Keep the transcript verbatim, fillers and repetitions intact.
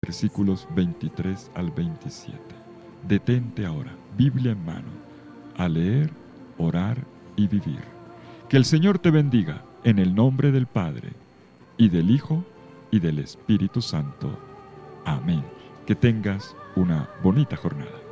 versículos veintitrés al veintisiete. Detente ahora, Biblia en mano, a leer, orar y vivir. Que el Señor te bendiga en el nombre del Padre, y del Hijo, y del Espíritu Santo. Amén. Que tengas una bonita jornada.